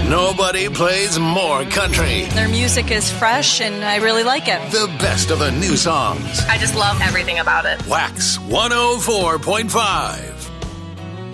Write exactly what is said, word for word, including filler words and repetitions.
Nobody plays more country. Their music is fresh, and I really like it. The best of the new songs. I just love everything about it. Wax one oh four point five.